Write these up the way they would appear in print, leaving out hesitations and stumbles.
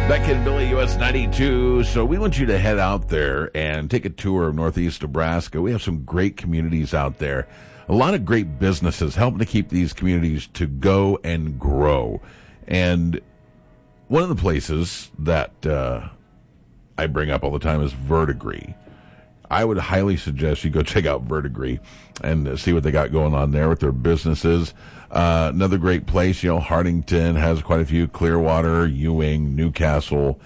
Beck and Billy, US 92. So we want you to head out there and take a tour of Northeast Nebraska. We have some great communities out there. A lot of great businesses helping to keep these communities to go and grow. And one of the places that I bring up all the time is Verdigree. I would highly suggest you go check out Verdigree and see what they got going on there with their businesses. Another great place, Hartington has quite a few, Clearwater, Ewing, Newcastle.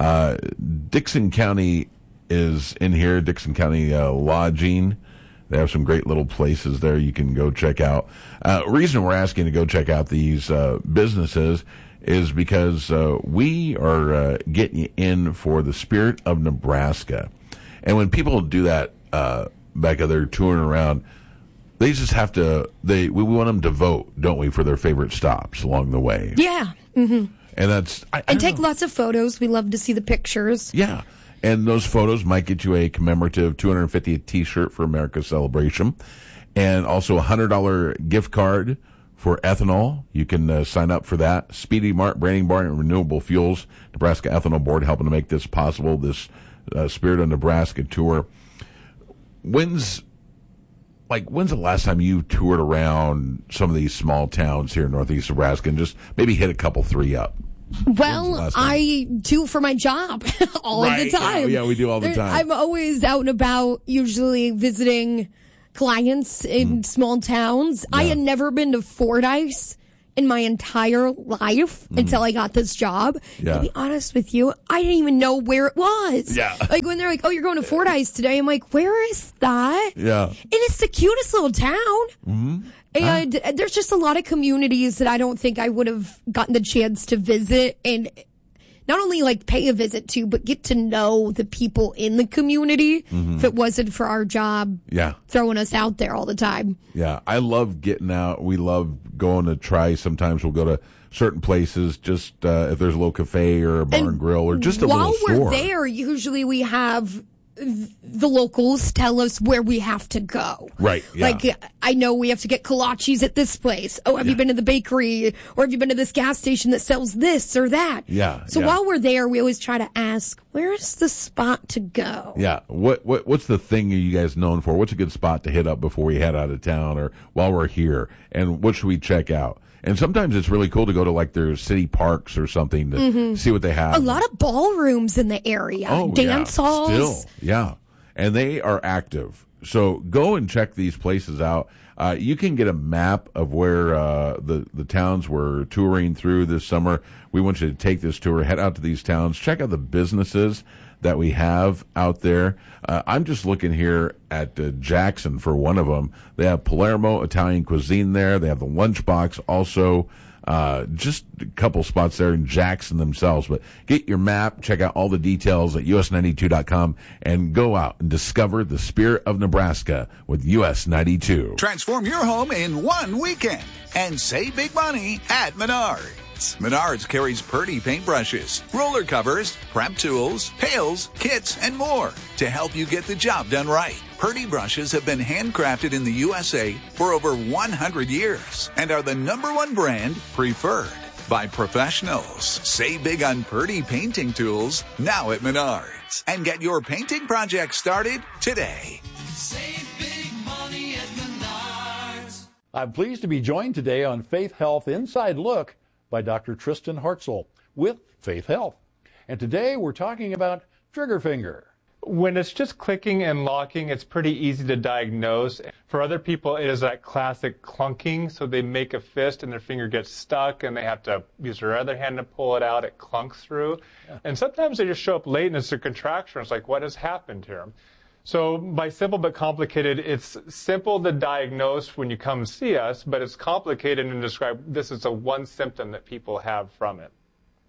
Dixon County is in here, Dixon County Lodging. They have some great little places there you can go check out. Reason we're asking to go check out these businesses is because we are getting you in for the Spirit of Nebraska. And when people do that, Becca, they're touring around, they just have to, we want them to vote, don't we, for their favorite stops along the way. Yeah. Mm-hmm. And that's... And take lots of photos. We love to see the pictures. Yeah. And those photos might get you a commemorative 250th T-shirt for America's celebration. And also a $100 gift card for ethanol. You can sign up for that. Speedy Mart, Branding Barn, and Renewable Fuels, Nebraska Ethanol Board, helping to make this possible, this Spirit of Nebraska tour. When's the last time you toured around some of these small towns here in Northeast Nebraska and just maybe hit a couple, three up? Well, I do for my job all the time. Yeah, we do all the time. I'm always out and about, usually visiting clients in small towns. Yeah. I had never been to Fordyce in my entire life until I got this job. Yeah. To be honest with you, I didn't even know where it was. Yeah. Like when they're like, "Oh, you're going to Fordyce today," I'm like, "Where is that?" Yeah. And it's the cutest little town. Mm-hmm. And there's just a lot of communities that I don't think I would have gotten the chance to visit and not only pay a visit to, but get to know the people in the community if it wasn't for our job throwing us out there all the time. Yeah, I love getting out. We love going to try. Sometimes we'll go to certain places just if there's a little cafe or a bar and grill or just a little store. While we're there, usually we have the locals tell us where we have to go. Right, yeah. I know we have to get kolaches at this place. Oh, have you been to the bakery? Or have you been to this gas station that sells this or that? Yeah. So while we're there, we always try to ask, where's the spot to go? Yeah. What's the thing you guys known for? What's a good spot to hit up before we head out of town or while we're here? And what should we check out? And sometimes it's really cool to go to their city parks or something to see what they have. A lot of ballrooms in the area. Dance halls. Still, yeah. And they are active. So go and check these places out. You can get a map of where the towns we're touring through this summer. We want you to take this tour, head out to these towns, check out the businesses that we have out there. I'm just looking here at Jackson for one of them. They have Palermo Italian cuisine there. They have the Lunchbox also. Just a couple spots there in Jackson themselves. But get your map, check out all the details at us92.com, and go out and discover the Spirit of Nebraska with US 92. Transform your home in one weekend and save big money at Menards. Menards carries Purdy paintbrushes, roller covers, prep tools, pails, kits, and more to help you get the job done right. Purdy brushes have been handcrafted in the USA for over 100 years and are the #1 brand preferred by professionals. Save big on Purdy painting tools now at Menards and get your painting project started today. Save big money at Menards. I'm pleased to be joined today on Faith Health Inside Look by Dr. Tristan Hartzell with Faith Health. And today we're talking about trigger finger. When it's just clicking and locking, it's pretty easy to diagnose. For other people, it is that classic clunking. So they make a fist and their finger gets stuck and they have to use their other hand to pull it out. It clunks through. Yeah. And sometimes they just show up late and it's a contraction. It's like, what has happened here? So by simple but complicated, it's simple to diagnose when you come see us, but it's complicated and describe this is a one symptom that people have from it.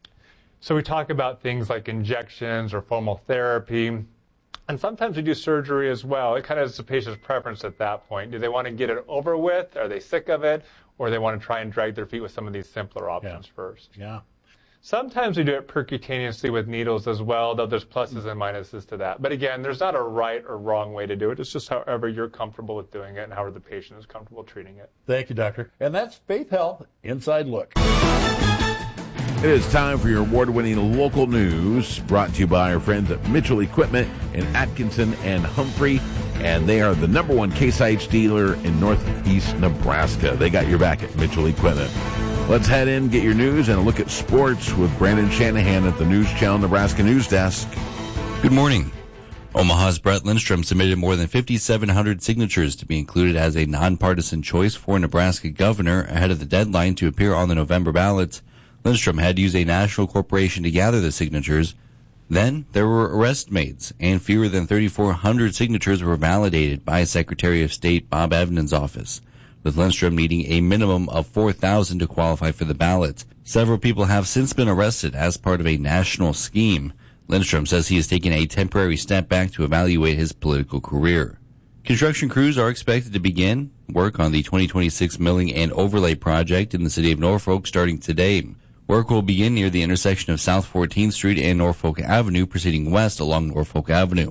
So we talk about things like injections or fomal therapy. And sometimes we do surgery as well. It kind of is the patient's preference at that point. Do they want to get it over with? Are they sick of it? Or they want to try and drag their feet with some of these simpler options first? Yeah. Sometimes we do it percutaneously with needles as well, though there's pluses and minuses to that. But again, there's not a right or wrong way to do it. It's just however you're comfortable with doing it and however the patient is comfortable treating it. Thank you, Doctor. And that's Faith Health Inside Look. It is time for your award-winning local news, brought to you by our friends at Mitchell Equipment in Atkinson and Humphrey, and they are the number one Case IH dealer in northeast Nebraska. They got your back at Mitchell Equipment. Let's head in, get your news, and a look at sports with Brandon Shanahan at the News Channel Nebraska News Desk. Good morning. Omaha's Brett Lindstrom submitted more than 5,700 signatures to be included as a nonpartisan choice for Nebraska governor ahead of the deadline to appear on the November ballot. Lindstrom had to use a national corporation to gather the signatures. Then there were arrest maids, and fewer than 3,400 signatures were validated by Secretary of State Bob Evans' office, with Lindstrom needing a minimum of 4,000 to qualify for the ballot. Several people have since been arrested as part of a national scheme. Lindstrom says he is taking a temporary step back to evaluate his political career. Construction crews are expected to begin work on the 2026 milling and overlay project in the city of Norfolk starting today. Work will begin near the intersection of South 14th Street and Norfolk Avenue, proceeding west along Norfolk Avenue.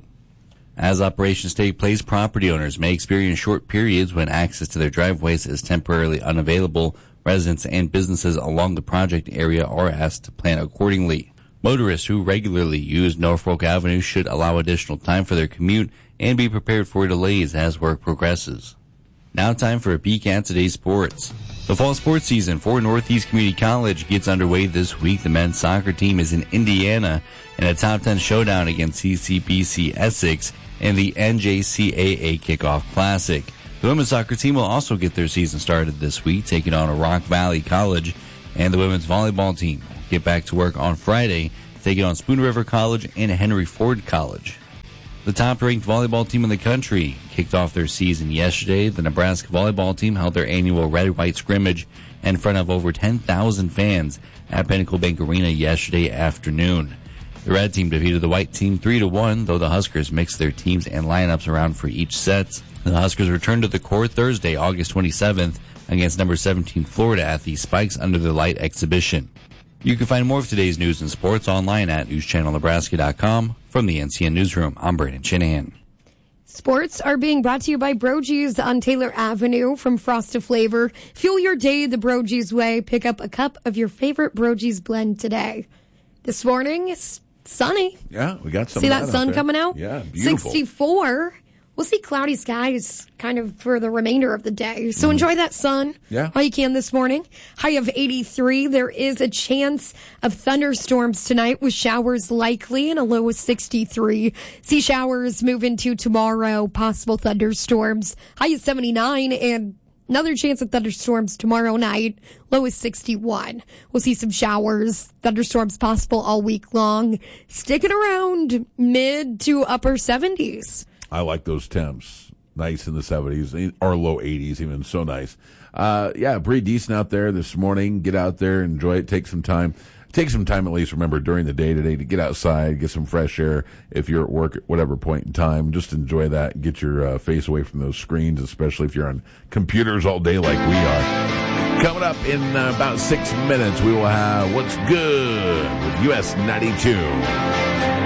As operations take place, property owners may experience short periods when access to their driveways is temporarily unavailable. Residents and businesses along the project area are asked to plan accordingly. Motorists who regularly use Norfolk Avenue should allow additional time for their commute and be prepared for delays as work progresses. Now time for a peek at today's sports. The fall sports season for Northeast Community College gets underway this week. The men's soccer team is in Indiana in a top 10 showdown against CCBC Essex in the NJCAA Kickoff Classic. The women's soccer team will also get their season started this week, taking on Rock Valley College, and the women's volleyball team will get back to work on Friday, taking on Spoon River College and Henry Ford College. The top-ranked volleyball team in the country kicked off their season yesterday. The Nebraska volleyball team held their annual red-white scrimmage in front of over 10,000 fans at Pinnacle Bank Arena yesterday afternoon. The red team defeated the white team 3-1, though the Huskers mixed their teams and lineups around for each set. The Huskers returned to the court Thursday, August 27th, against number 17 Florida at the Spikes Under the Light exhibition. You can find more of today's news and sports online at newschannelnebraska.com. From the NCN Newsroom, I'm Brandon Shanahan. Sports are being brought to you by Brogy's on Taylor Avenue. From frost to flavor, fuel your day the Brogy's way. Pick up a cup of your favorite Brogy's blend today. This morning, it's sunny. Yeah, we got some. See that sun coming out? Yeah, beautiful. 64. We'll see cloudy skies kind of for the remainder of the day. So enjoy that sun while you can this morning. High of 83. There is a chance of thunderstorms tonight with showers likely and a low of 63. See showers move into tomorrow, possible thunderstorms. High of 79 and another chance of thunderstorms tomorrow night. Low is 61. We'll see some showers, thunderstorms possible all week long. Sticking around mid to upper 70s. I like those temps. Nice in the 70s or low 80s, even so nice. Yeah, pretty decent out there this morning. Get out there, enjoy it, take some time. Take some time at least, remember, during the day today to get outside, get some fresh air. If you're at work at whatever point in time, just enjoy that. Get your face away from those screens, especially if you're on computers all day like we are. Coming up in about 6 minutes, we will have What's Good with US 92.